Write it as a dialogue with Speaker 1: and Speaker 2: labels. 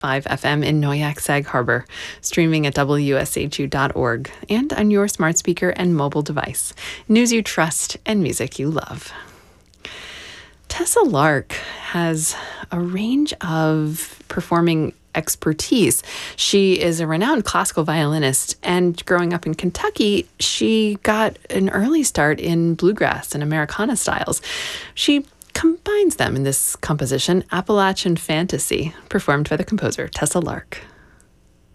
Speaker 1: FM in Noyak, Sag Harbor, streaming at WSHU.org and on your smart speaker and mobile device. News you trust and music you love. Tessa Lark has a range of performing expertise. She is a renowned classical violinist, and growing up in Kentucky, she got an early start in bluegrass and Americana styles. She combines them in this composition, Appalachian Fantasy, performed by the composer Tessa Lark.